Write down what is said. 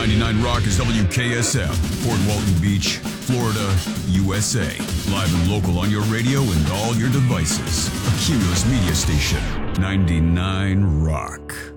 99 Rock is WKSF, Fort Walton Beach, Florida, USA. Live and local on your radio and all your devices. A Cumulus media station. 99 Rock.